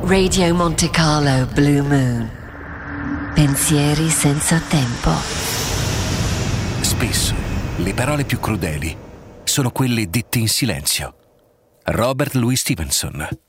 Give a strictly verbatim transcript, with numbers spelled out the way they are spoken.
Radio Monte Carlo Blue Moon. Pensieri senza tempo. Spesso le parole più crudeli sono quelle dette in silenzio. Robert Louis Stevenson.